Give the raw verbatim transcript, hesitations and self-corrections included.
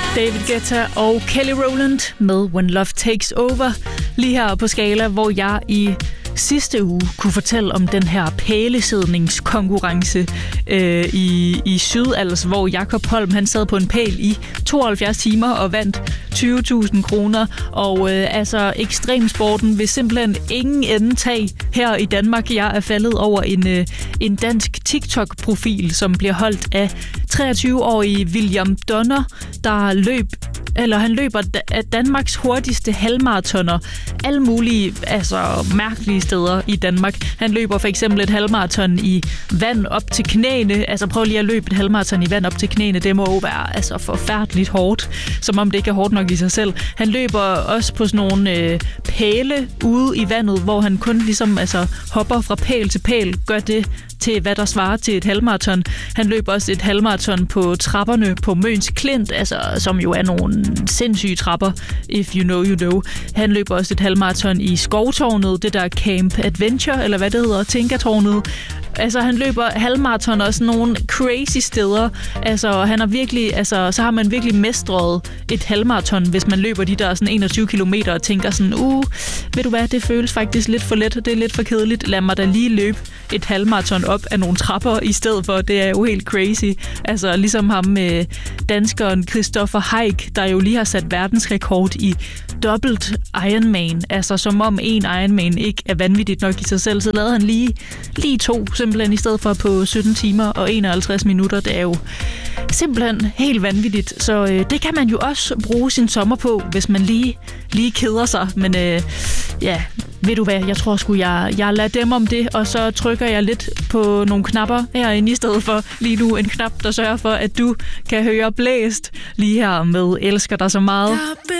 David Guetta og Kelly Rowland med When Love Takes Over. Lige her på Skala, hvor jeg i sidste uge kunne fortælle om den her pælesidningskonkurrence øh, i, i Sydals, hvor Jakob Holm han sad på en pæl i tooghalvfjerds timer og vandt tyve tusind kroner. Og øh, altså ekstremsporten vil simpelthen ingen ende tage her i Danmark. Jeg er faldet over en, øh, en dansk TikTok-profil, som bliver holdt af treogtyve-årige William Donner, der løb eller han løber af Danmarks hurtigste halvmaratoner alle mulige altså mærkelige steder i Danmark. Han løber for eksempel et halvmaraton i vand op til knæene. Altså prøv lige at løbe et halvmaraton i vand op til knæene. Det må jo være altså forfærdeligt hårdt, som om det ikke er hårdt nok i sig selv. Han løber også på sådan nogle øh, pæle ude i vandet, hvor han kun ligesom altså hopper fra pæl til pæl, gør det til, hvad der svarer til et halvmaraton. Han løber også et halvmaraton på trapperne på Møns Klint, altså, som jo er nogle sindssyge trapper, if you know, you know. Han løber også et halvmaraton i Skovtårnet, det der Camp Adventure, eller hvad det hedder, Tinka-tårnet. Altså, han løber halvmaraton og sådan nogle crazy steder. Altså, han har virkelig, altså, så har man virkelig mestret et halvmaraton, hvis man løber de der sådan enogtyve kilometer og tænker sådan, uh, ved du hvad, det føles faktisk lidt for let, det er lidt for kedeligt. Lad mig da lige løbe et halvmaraton op af nogle trapper i stedet for. Det er jo helt crazy. Altså, ligesom ham med danskeren Christopher Heik, der jo lige har sat verdensrekord i dobbelt Ironman. Altså, som om en Ironman ikke er vanvittigt nok i sig selv, så lavede han lige, lige to simpelthen i stedet for på sytten timer og enoghalvtreds minutter. Det er jo simpelthen helt vanvittigt. Så øh, det kan man jo også bruge sin sommer på, hvis man lige, lige keder sig. Men øh, ja, ved du hvad, jeg tror sgu, jeg, jeg lader dem om det, og så trykker jeg lidt på nogle knapper herinde i stedet for lige nu en knap, der sørger for, at du kan høre blæst lige her med Elsker dig så meget.